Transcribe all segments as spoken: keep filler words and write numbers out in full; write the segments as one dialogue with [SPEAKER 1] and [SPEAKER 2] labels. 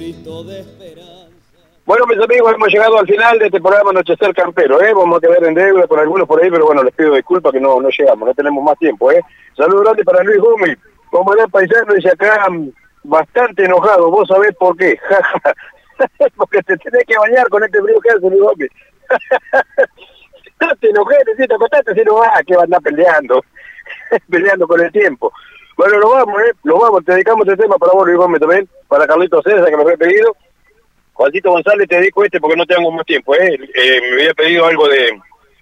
[SPEAKER 1] Bueno, mis amigos, hemos llegado al final de este programa Anochecer Campero, ¿eh? Vamos a quedar en deuda con algunos por ahí, pero bueno, les pido disculpas que no, no llegamos, no tenemos más tiempo, ¿eh? Saludos grande para Luis Gómez, como el paisano, dice acá, bastante enojado, ¿vos sabés por qué? Porque te tenés que bañar con este frío que hace, Luis Gómez. No te enojé, necesito acostarte, si no vas, que va a andar peleando, peleando con el tiempo. Bueno, lo vamos, ¿eh? Lo vamos, te dedicamos este tema para vos, Luis Gómez, también, para Carlito César, que me había pedido. Juancito González, te dedico este porque no tengo más tiempo, ¿eh? eh me había pedido algo de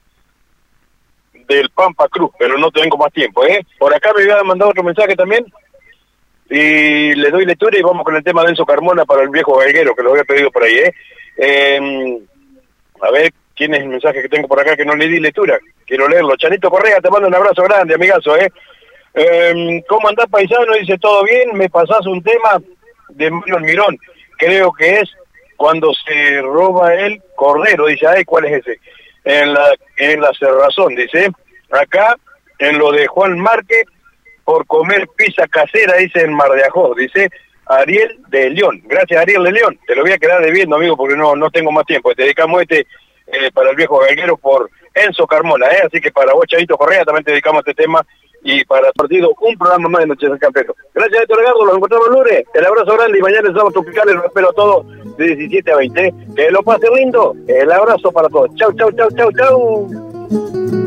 [SPEAKER 1] del Pampa Cruz, pero no tengo más tiempo, ¿eh? Por acá me había mandado otro mensaje también, y le doy lectura y vamos con el tema de Enzo Carmona para el viejo galguero, que lo había pedido por ahí, ¿eh? eh a ver, ¿quién es el mensaje que tengo por acá que no le di lectura? Quiero leerlo. Chanito Correa, te mando un abrazo grande, amigazo, ¿eh? eh ¿Cómo andás, paisano? Dice, ¿todo bien? Me pasás un tema de Mario Almirón, creo que es cuando se roba el cordero, dice, ay, ¿cuál es ese? En la, en la cerrazón, dice, acá, en lo de Juan Márquez, por comer pizza casera, dice, en Mar de Ajó, dice Ariel de León. Gracias, Ariel de León, te lo voy a quedar debiendo, amigo, porque no no tengo más tiempo. Te dedicamos este eh, para el viejo galguero por Enzo Carmona, ¿eh? Así que para vos, Chanito Correa, también te dedicamos este tema, y para el partido, un programa más de Noche del Campero. Gracias, Héctor Edgardo, nos encontramos el lunes. El abrazo grande y mañana estamos tropicales, los espero a todos de diecisiete a veinte. ¿eh? Que lo pase lindo. El abrazo para todos. Chau, chau, chau, chau, chau.